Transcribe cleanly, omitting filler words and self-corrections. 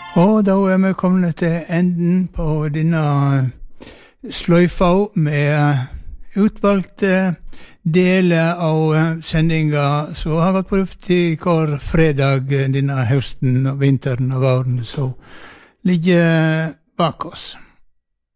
Og da vi kommet til enden på denne sløyfa med utvalgte deler av sendinga som har gått på luft i hver fredag denne høsten, vinteren og våren, så ligger bak oss.